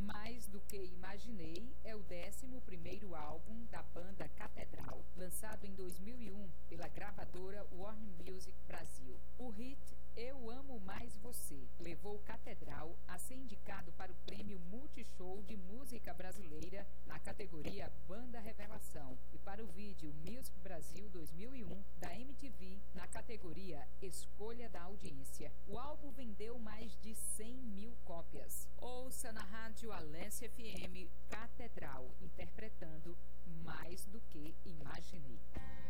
Mais do que Imaginei é o 11º álbum da banda Catedral, lançado em 2001 pela gravadora Warner Music Brasil. O hit Eu Amo Mais Você levou Catedral a ser indicado para o Prêmio Multishow de Música Brasileira na categoria Banda Revelação e para o vídeo Music Brasil 2001 da MTV na categoria Escolha da Audiência. O álbum vendeu mais de 100 mil cópias. Ouça na Rádio Alência FM Catedral, interpretando Mais do que Imaginei.